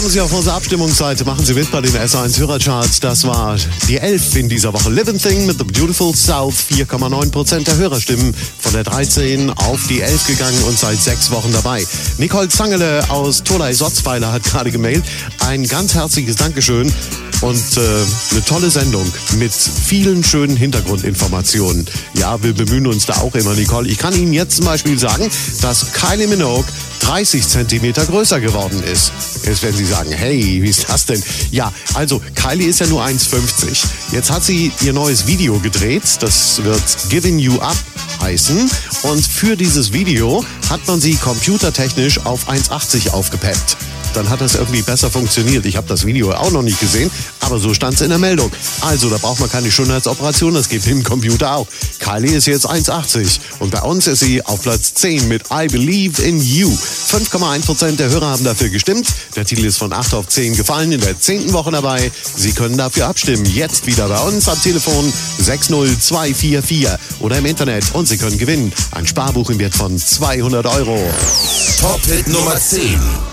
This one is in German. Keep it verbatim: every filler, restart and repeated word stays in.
kommen Sie auf unsere Abstimmungsseite. Machen Sie mit bei den S eins Hörercharts. Das war die elf in dieser Woche. Living Thing mit The Beautiful South. vier Komma neun Prozent der Hörerstimmen von der dreizehn auf die elf gegangen und seit sechs Wochen dabei. Nicole Zangele aus Tolai-Sotzweiler hat gerade gemailt. Ein ganz herzliches Dankeschön und äh, eine tolle Sendung mit vielen schönen Hintergrundinformationen. Ja, wir bemühen uns da auch immer, Nicole. Ich kann Ihnen jetzt zum Beispiel sagen, dass Kylie Minogue dreißig Zentimeter größer geworden ist. Jetzt werden Sie sagen, hey, wie ist das denn? Ja, also Kylie ist ja nur eins fünfzig. Jetzt hat sie ihr neues Video gedreht. Das wird Giving You Up heißen. Und für dieses Video hat man sie computertechnisch auf eins achtzig aufgepeppt. Dann hat das irgendwie besser funktioniert. Ich habe das Video auch noch nicht gesehen, aber so stand es in der Meldung. Also, da braucht man keine Schönheitsoperation, das geht im Computer auch. Kylie ist jetzt eins achtzig und bei uns ist sie auf Platz zehn mit I Believe in You. fünf Komma eins Prozent der Hörer haben dafür gestimmt. Der Titel ist von acht auf zehn gefallen, in der zehnten Woche dabei. Sie können dafür abstimmen. Jetzt wieder bei uns am Telefon sechs null zwei vier vier oder im Internet und Sie können gewinnen. Ein Sparbuch im Wert von zweihundert Euro. Top-Hit Nummer zehn.